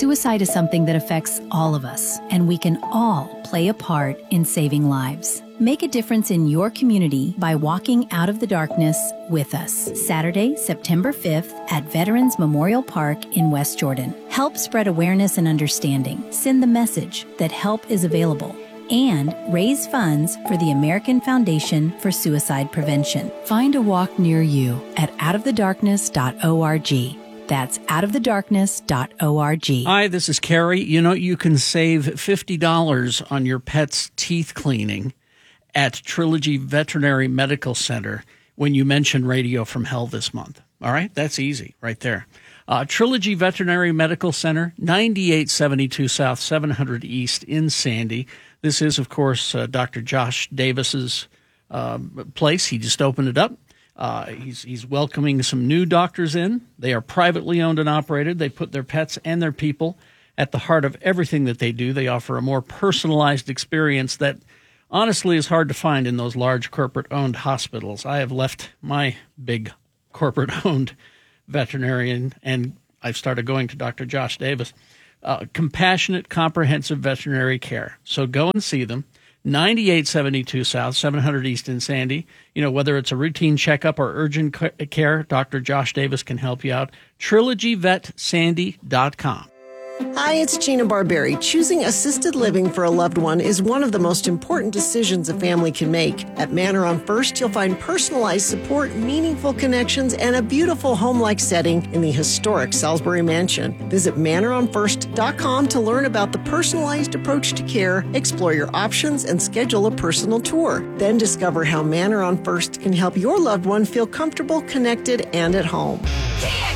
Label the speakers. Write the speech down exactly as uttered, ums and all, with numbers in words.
Speaker 1: Suicide is something that affects all of us, and we can all play a part in saving lives. Make a difference in your community by walking out of the darkness with us. Saturday, September fifth at Veterans Memorial Park in West Jordan. Help spread awareness and understanding. Send the message that help is available. And raise funds for the American Foundation for Suicide Prevention. Find a walk near you at out of the darkness dot org. That's out of the darkness dot org.
Speaker 2: Hi, this is Carrie. You know, you can save fifty dollars on your pet's teeth cleaning at Trilogy Veterinary Medical Center when you mention Radio from Hell this month. All right? That's easy right there. Uh, Trilogy Veterinary Medical Center, ninety-eight seventy-two South, seven hundred East in Sandy. This is, of course, uh, Doctor Josh Davis's uh, place. He just opened it up. Uh, he's he's welcoming some new doctors in. They are privately owned and operated. They put their pets and their people at the heart of everything that they do. They offer a more personalized experience that honestly is hard to find in those large corporate-owned hospitals. I have left my big corporate-owned veterinarian, and I've started going to Doctor Josh Davis. Uh, compassionate, comprehensive veterinary care. So go and see them. ninety-eight seventy-two South, seven hundred East in Sandy. You know, whether it's a routine checkup or urgent care, Doctor Josh Davis can help you out. trilogy vet sandy dot com.
Speaker 3: Hi, it's Gina Barberi. Choosing assisted living for a loved one is one of the most important decisions a family can make. At Manor on First, you'll find personalized support, meaningful connections, and a beautiful home-like setting in the historic Salisbury Mansion. Visit manor on first dot com to learn about the personalized approach to care, explore your options, and schedule a personal tour. Then discover how Manor on First can help your loved one feel comfortable, connected, and at home.